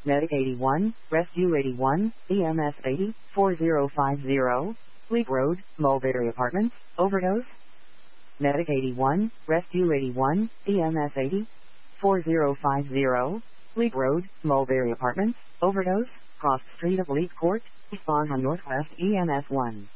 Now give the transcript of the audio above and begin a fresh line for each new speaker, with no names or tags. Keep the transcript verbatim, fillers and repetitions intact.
Medic eighty-one, Rescue eighty-one, E M S eighty, four zero five zero, Leap Road, Mulberry Apartments, overdose. Medic eighty-one, Rescue eighty-one, E M S eighty, four zero five zero, Leap Road, Mulberry Apartments, overdose, cross street of Leap Court, East Bonham Northwest E M S one.